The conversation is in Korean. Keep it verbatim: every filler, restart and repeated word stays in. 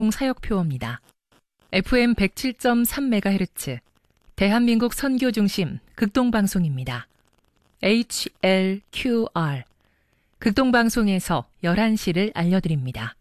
사역표어입니다. 에프엠 백칠 점 삼 메가헤르츠 대한민국 선교 중심 극동방송입니다. 에이치엘큐알 극동방송에서 열한 시를 알려드립니다.